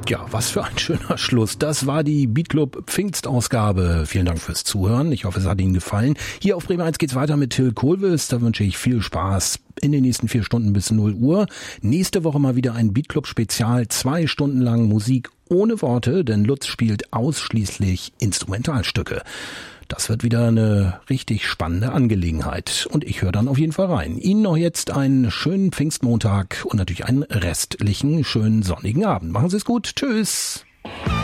Ja, was für ein schöner Schluss. Das war die Beatclub Pfingstausgabe. Vielen Dank fürs Zuhören. Ich hoffe, es hat Ihnen gefallen. Hier auf Bremen 1 geht's weiter mit Till Kohlwiss. Da wünsche ich viel Spaß in den nächsten 4 Stunden bis 0 Uhr. Nächste Woche mal wieder ein Beatclub-Spezial. 2 Stunden lang Musik ohne Worte, denn Lutz spielt ausschließlich Instrumentalstücke. Das wird wieder eine richtig spannende Angelegenheit. Und ich höre dann auf jeden Fall rein. Ihnen noch jetzt einen schönen Pfingstmontag und natürlich einen restlichen schönen sonnigen Abend. Machen Sie es gut. Tschüss.